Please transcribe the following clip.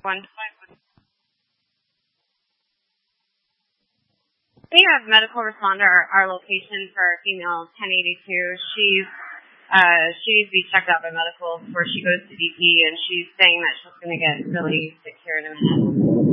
One. We have medical responder, our location for female 1082. She needs to be checked out by medical before she goes to DP, and she's saying that she's going to get really sick here in a minute.